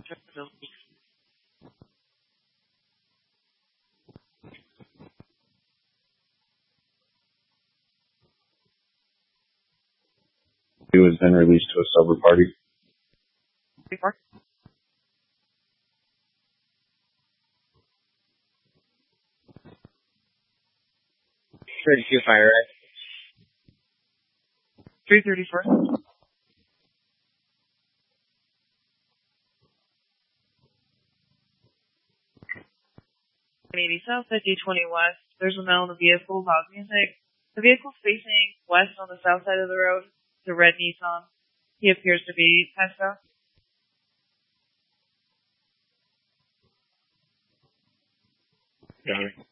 He was then released to a sober party. 32 fire, right? 334. 180 South, 5020 West. There's a male in the vehicle, loud music. The vehicle's facing west on the south side of the road. It's a red Nissan. He appears to be passed out. Got it.